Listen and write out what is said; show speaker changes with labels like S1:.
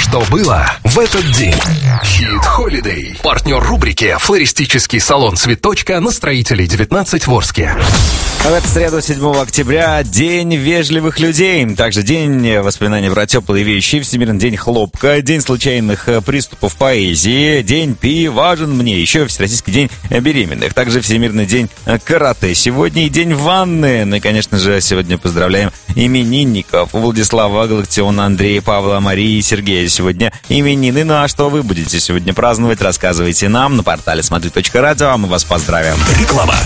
S1: что было в этот день. Хит Холидей. Партнер рубрики «Флористический салон Цветочка» на Строителей 19 в Орске.
S2: В эту среду, 7 октября, День вежливых людей. Также День воспоминаний про теплые вещи, Всемирный день хлопка, День случайных приступов поэзии, День пи важен мне, еще Всероссийский день беременных. Также Всемирный день карате сегодня и День ванны. Ну и, конечно же, сегодня поздравляем именинников. У Владислава, Галактиона, Андрея, Павла, Марии и Сергея сегодня именины. Ну а что вы будете сегодня праздновать, рассказывайте нам на портале смотри.радио, а мы вас поздравим.
S1: Реклама.